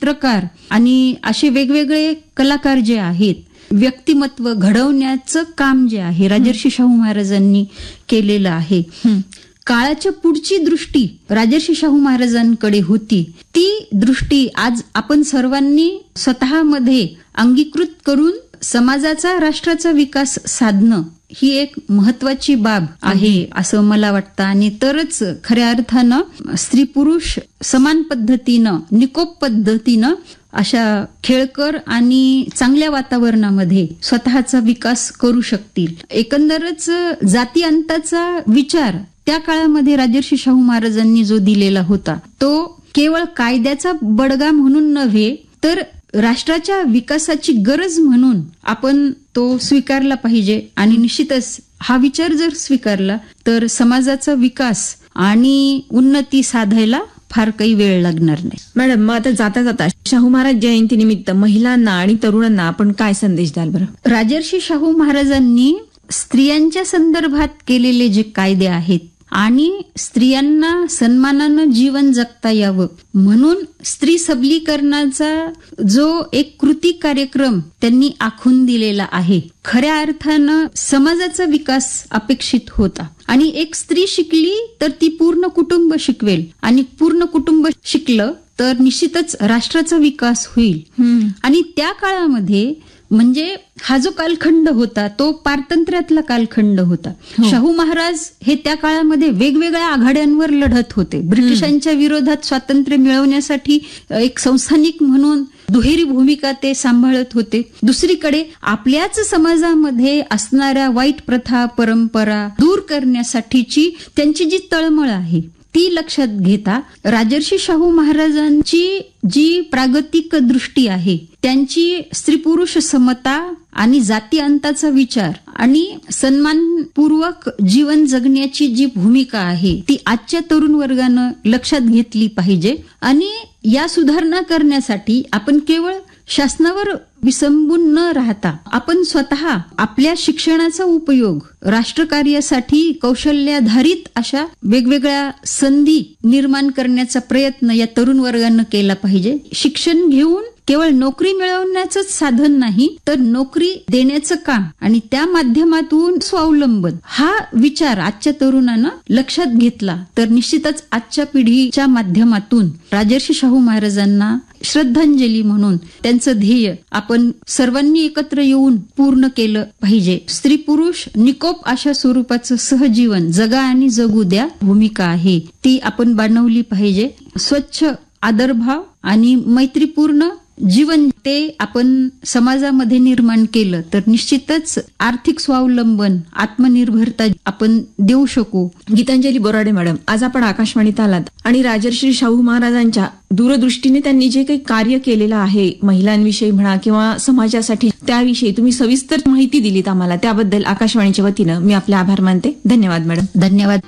चित्रकार आणि असे वेगवेगळे कलाकार जे आहेत, व्यक्तिमत्व घडवण्याचं काम जे आहे राजर्षी शाहू महाराजांनी केलेलं आहे. काळाच्या पुढची दृष्टी राजर्षी शाहू महाराजांकडे होती. ती दृष्टी आज आपण सर्वांनी स्वतःमध्ये अंगीकृत करून समाजाचा, राष्ट्राचा विकास साधणं ही एक महत्वाची बाब आहे असं मला वाटतं. आणि तरच खऱ्या अर्थानं स्त्री पुरुष समान पद्धतीनं, निकोप पद्धतीनं अशा खेळकर आणि चांगल्या वातावरणामध्ये स्वतःचा विकास करू शकतील. एकंदरच जाती अंताचा विचार त्या काळामध्ये राजर्षी शाहू महाराजांनी जो दिलेला होता तो केवळ कायद्याचा बडगा म्हणून नव्हे तर राष्ट्राच्या विकासाची गरज म्हणून आपण तो स्वीकारला पाहिजे. आणि निश्चितच हा विचार जर स्वीकारला तर समाजाचा विकास आणि उन्नती साधायला फार काही वेळ लागणार नाही. मॅडम, मग आता जाता जाता शाहू महाराज जयंती निमित्त महिलांना आणि तरुणांना आपण काय संदेश द्याल बरं? राजर्षी शाहू महाराजांनी स्त्रियांच्या संदर्भात केलेले जे कायदे आहेत आणि स्त्रियांना सन्मानानं जीवन जगता यावं म्हणून स्त्री सबलीकरणाचा जो एक कृती कार्यक्रम त्यांनी आखून दिलेला आहे, खऱ्या अर्थानं समाजाचा विकास अपेक्षित होता. आणि एक स्त्री शिकली तर ती पूर्ण कुटुंब शिकवेल आणि पूर्ण कुटुंब शिकलं तर निश्चितच राष्ट्राचा विकास होईल. आणि त्या काळामध्ये म्हणजे हा जो कालखंड होता तो पारतंत्र्यातला कालखंड होता. शाहू महाराज हे त्या काळामध्ये वेगवेगळ्या आघाड्यांवर लढत होते. ब्रिटिशांच्या विरोधात स्वातंत्र्य मिळवण्यासाठी एक संस्थानिक म्हणून दुहेरी भूमिका ते सांभाळत होते. दुसरीकडे आपल्याच समाजामध्ये असणाऱ्या वाईट प्रथा, परंपरा दूर करण्यासाठीची त्यांची जी तळमळ आहे ती लक्षात घेता राजर्षी शाहू महाराजांची जी प्रागतिक दृष्टी आहे, त्यांची स्त्री पुरुष समता आणि जाती अंताचा विचार आणि सन्मानपूर्वक जीवन जगण्याची जी भूमिका आहे ती आजच्या तरुण वर्गानं लक्षात घेतली पाहिजे. आणि या सुधारणा करण्यासाठी आपण केवळ शासनावर विसंबून न राहता आपण स्वतः आपल्या शिक्षणाचा उपयोग राष्ट्रकार्यासाठी कौशल्याधारित अशा वेगवेगळ्या संधी निर्माण करण्याचा प्रयत्न या तरुण वर्गानं केला पाहिजे. शिक्षण घेऊन केवळ नोकरी मिळवण्याचंच साधन नाही तर नोकरी देण्याचं काम आणि त्या माध्यमातून स्वावलंबन हा विचार आजच्या तरुणांना लक्षात घेतला तर निश्चितच आजच्या पिढीच्या माध्यमातून राजर्षी शाहू महाराजांना श्रद्धांजली म्हणून त्यांचं ध्येय आपण सर्वांनी एकत्र येऊन पूर्ण केलं पाहिजे. स्त्री पुरुष निकोप अशा स्वरूपाचं सहजीवन जगा आणि जगू द्या भूमिका आहे ती आपण बाणवली पाहिजे. स्वच्छ आदरभाव आणि मैत्रीपूर्ण जीवन ते आपण समाजामध्ये निर्माण केलं तर निश्चितच आर्थिक स्वावलंबन, आत्मनिर्भरता आपण देऊ शकू. गीतांजली बोराडे मॅडम, आज आपण आकाशवाणीत आलात आणि राजर्षी शाहू महाराजांच्या दूरदृष्टीने त्यांनी जे काही कार्य केलेलं आहे महिलांविषयी म्हणा किंवा समाजासाठी त्याविषयी तुम्ही सविस्तर माहिती दिलीत आम्हाला, त्याबद्दल आकाशवाणीच्या वतीनं मी आपले आभार मानते. धन्यवाद मॅडम. धन्यवाद.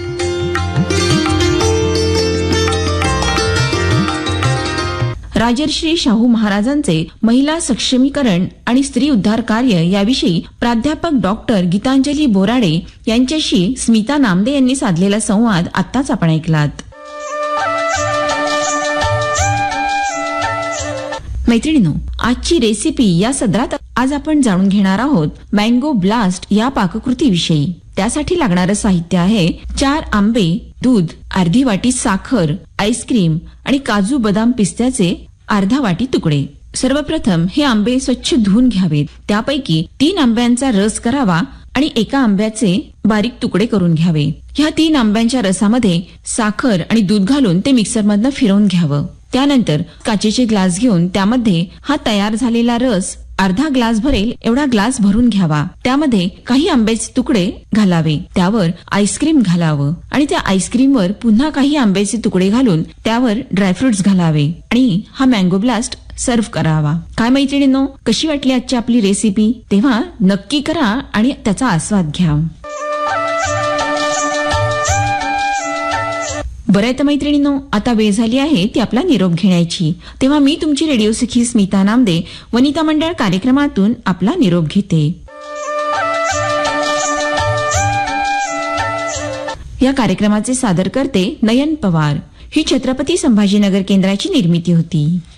राजर्षी शाहू महाराजांचे महिला सक्षमीकरण आणि स्त्री उद्धार कार्य याविषयी प्राध्यापक डॉक्टर गीतांजली बोराडे यांच्याशी स्मिता नामदे यांनी साधलेला संवाद आत्ताच आपण ऐकलात. मैत्रिणींनो, आजची रेसिपी या सदरात आज आपण जाणून घेणार आहोत मँगो ब्लास्ट या पाककृतीविषयी. त्यासाठी लागणारं साहित्य आहे 4 आंबे, दूध, अर्धी वाटी साखर, आईस्क्रीम आणि काजू बदाम पिस्त्याचे अर्धा वाटी तुकडे. सर्वप्रथम हे आंबे स्वच्छ धुवून घ्यावेत. त्यापैकी 3 आंब्यांचा रस करावा आणि 1 आंब्याचे बारीक तुकडे करून घ्यावे. ह्या 3 आंब्यांच्या रसामध्ये साखर आणि दूध घालून ते मिक्सरमधनं फिरवून घ्यावं. त्यानंतर काचेचे ग्लास घेऊन त्यामध्ये हा तयार झालेला रस अर्धा ग्लास भरेल एवढा ग्लास भरून घ्यावा. त्यामध्ये काही आंब्याचे तुकडे घालावे, त्यावर आईस्क्रीम घालावं आणि त्या आईस्क्रीमवर पुन्हा काही आंब्याचे तुकडे घालून त्यावर ड्रायफ्रुट्स घालावे आणि हा मँगो ब्लास्ट सर्व्ह करावा. काय मैत्रिणींनो, कशी वाटली आजची आपली रेसिपी? तेव्हा नक्की करा आणि त्याचा आस्वाद घ्या. बरं तर मैत्रिणींनो, आता वेळ झाली आहे ती आपला निरोप घेण्याची. तेव्हा मी तुमची रेडिओ सखी स्मिता नामदे वनिता मंडळ कार्यक्रमातून आपला निरोप घेते. या कार्यक्रमाचे सादर करते नयन पवार. ही छत्रपती संभाजीनगर केंद्राची निर्मिती होती.